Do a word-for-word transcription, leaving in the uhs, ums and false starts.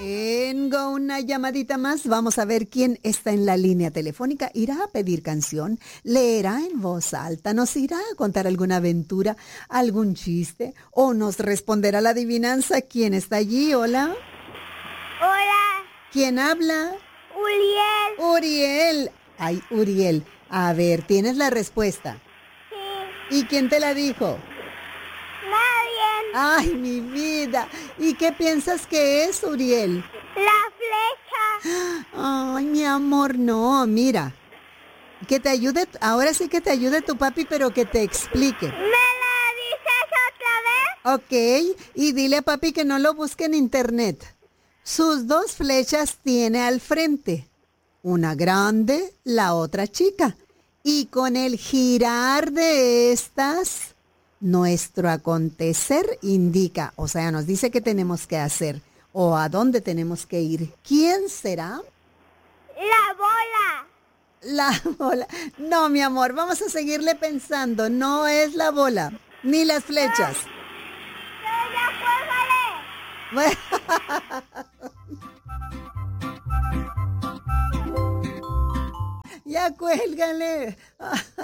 Tengo una llamadita más. Vamos a ver quién está en la línea telefónica. ¿Irá a pedir canción? ¿Leerá en voz alta? ¿Nos irá a contar alguna aventura? ¿Algún chiste? ¿O nos responderá la adivinanza? ¿Quién está allí? Hola. Hola, ¿Quién habla? Uriel. Uriel. Ay, Uriel. A ver, ¿tienes la respuesta? Sí, ¿Y quién te la dijo? nadie. Ay, mi vida. ¿Y qué piensas que es, Uriel? La flecha. Ay, mi amor, no, mira. Que te ayude, ahora sí que te ayude tu papi, pero que te explique. ¿Me la dices otra vez? Ok, y dile a papi que no lo busque en internet. Sus dos flechas tiene al frente. Una grande, la otra chica. Y con el girar de estas, nuestro acontecer indica, o sea, nos dice qué tenemos que hacer o a dónde tenemos que ir. ¿Quién será? La bola. La bola. No, mi amor, vamos a seguirle pensando. No es la bola, ni las flechas. Pero ya cuélgale. Ya cuélgale.